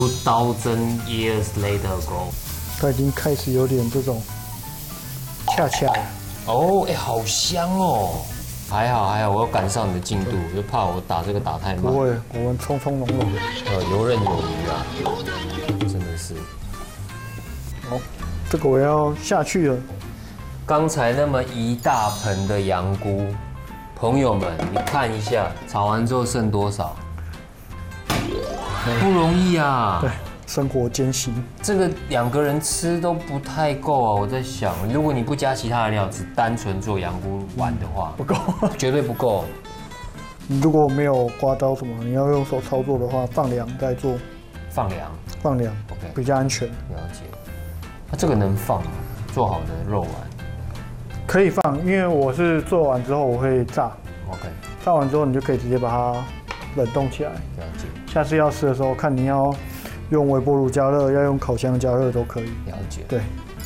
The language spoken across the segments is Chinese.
2000 years later ago， 它已经开始有点这种恰恰了。 哦，哎，好香哦！还好，我要赶上你的进度，就怕我打这个打太慢。 不会，我们从从容容。 游刃有余啊，真的是。 好，这个我要下去了。 刚才那么一大盆的羊菇，朋友们，你看一下，炒完之后剩多少？不容易啊。 对，生活艰辛。 这个2个人吃都不太够啊！我在想，如果你不加其他的料，只单纯做羊菇丸的话， 不够， 绝对不够。 如果没有刮刀什么，你要用手操作的话，放凉再做。 放凉。 放凉 ，OK， 比较安全。 了解。那这个能放吗？做好的肉丸可以放，因为我是做完之后我会炸。 ，OK， 炸完之后你就可以直接把它冷冻起来。 了解。 下次要吃的时候，看你要用微波炉加热，要用烤箱加热都可以。 了解。 对，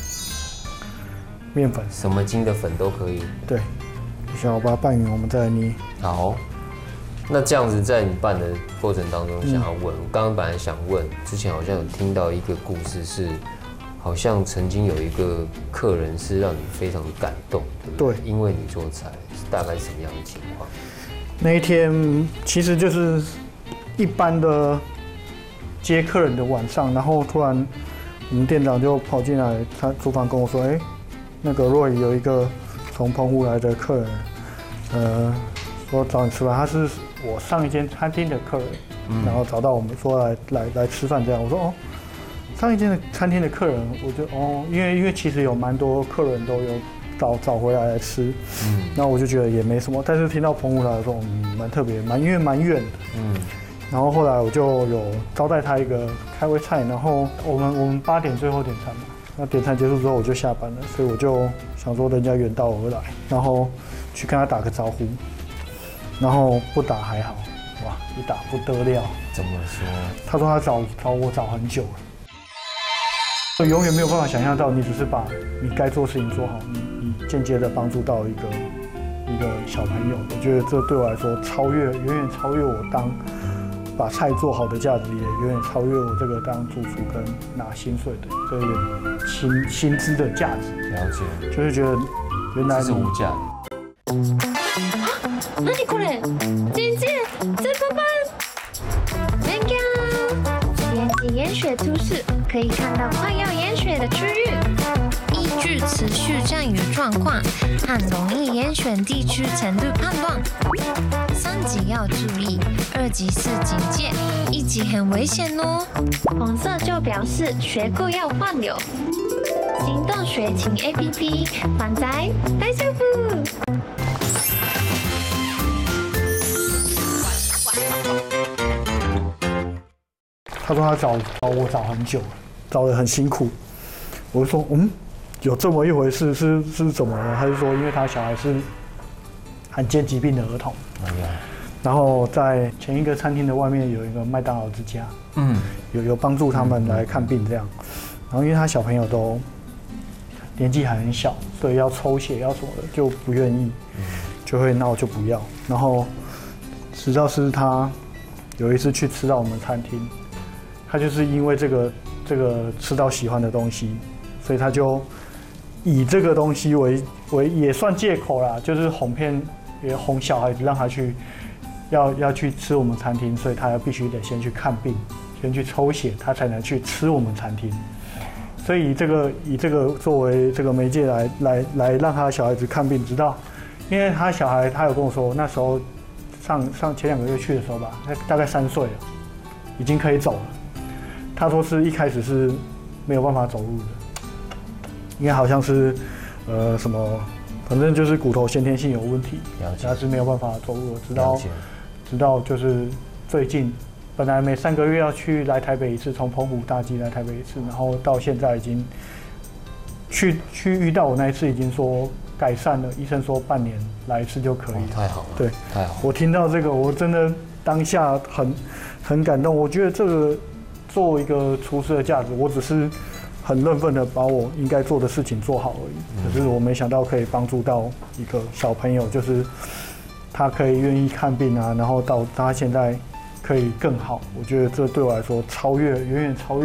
面粉， 什么筋的粉都可以。 对，想要把它拌匀，我们再来捏。 好，那这样子在你拌的过程当中，想要问，我刚刚本来想问，之前好像有听到一个故事是，好像曾经有一个客人是让你非常感动，对不对？因为你做菜，是大概什么样的情况？ 那一天其实就是一般的接客人的晚上，然后突然我们店长就跑进来，他厨房跟我说：“哎，那个Roy有一个从澎湖来的客人，说找你吃饭，他是我上一间餐厅的客人，然后找到我们说来吃饭这样。”我说：“哦，上一间的餐厅的客人，我就哦，因为其实有蛮多客人都有找回来吃，那我就觉得也没什么，但是听到澎湖来的时候，蛮特别，因为蛮远的，然后后来我就有招待他一个开胃菜，然后我们8点最后点餐嘛，那点餐结束之后我就下班了，所以我就想说人家远道而来，然后去跟他打个招呼，然后不打还好，哇，一打不得了， 怎么说？ 他说他找我找很久了。我永远没有办法想象到，你只是把你该做的事情做好，你间接的帮助到一个小朋友。我觉得这对我来说远远超越我当把菜做好的价值，也远远超越我这个当主厨跟拿薪水的这个薪资的价值。 了解， 就是觉得原来这是无价的。 何これ？姐姐，在帮忙。人家编辑淹水图示，可以看到快要淹水的区域。依据持续降雨状况和容易淹水地区程度判断，3级要注意，2级是警戒，1级很危险哦。红色就表示学过要换流。行动学情 APP 反载大丈夫。 他说他找我找很久了，找得很辛苦。我就说有这么一回事，是怎么了？他就说因为他小孩是罕见疾病的儿童，然后在前一个餐厅的外面有一个麦当劳之家，有帮助他们来看病这样。然后因为他小朋友都年纪还很小，所以要抽血要什么的就不愿意，就会闹就不要。然后直到是他有一次去吃到我们餐厅，他就是因为这个吃到喜欢的东西，所以他就以这个东西为也算借口啦，就是也哄小孩子让他去要去吃我们餐厅，所以他必须得先去看病，先去抽血，他才能去吃我们餐厅。所以以这个作为这个媒介来让他的小孩子看病，直到因为他小孩他有跟我说，那时候前2个月去的时候吧，他大概3岁了，已经可以走了。他说是一开始是没有办法走路的，因为好像是什么，反正就是骨头先天性有问题，他是没有办法走路的。直到就是最近，本来每3个月要来台北一次，从澎湖大基来台北一次，然后到现在已经去遇到我那一次已经说改善了，医生说半年来一次就可以了。 太好了， 对， 太好了。 我听到这个，我真的当下很感动。我觉得这个作为一个厨师的价值，我只是很认份的把我应该做的事情做好而已。可是我没想到可以帮助到一个小朋友，就是他可以愿意看病啊，然后到他现在可以更好。我觉得这对我来说远远超越